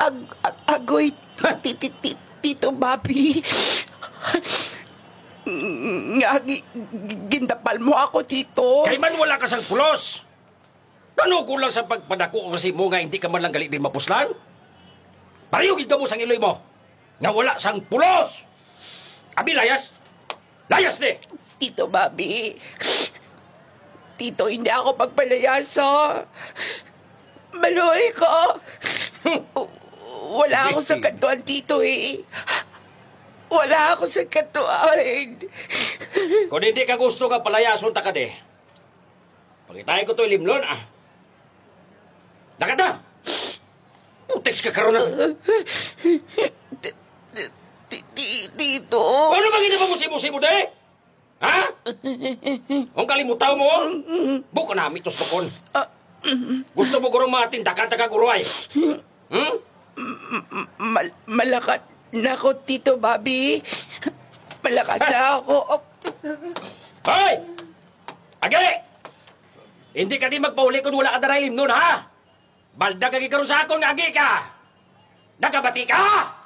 Agoy, Tito Bobby. Nga, gindapal mo ako, Tito. Kay man wala ka sang pulos. Tano ko lang sa pagpadako kasi mo nga hindi ka man lang gali din mapuslan. Pariyo gid mo sang iloy mo. Nga wala sang pulos. Abi layas. Layas ni. Tito Bobby. Tito, hindi ako pagpalayasa. Maluhay ko. Wala ako sa katuan, Tito eh. Wala ako sa katuan. Kung hindi ka gusto ka palayason ta ka de. Pagitahin ko to ilimlon Lakad na! Putex ka karoon na. Tito. Ano bang ina mo sibo-sibo de? Ha? Ang kalimutaw mo? Buka na, mitos dokon. Gusto mo gurong matindakan taga guruay? Malakat na ako, Tito Bobby. Malakat na ako. Hoy! Agi! Hindi ka di magpauli kung wala ka daraylim nun, ha? Balda ka gikaroon sa akong agi ka! Nakabati ka!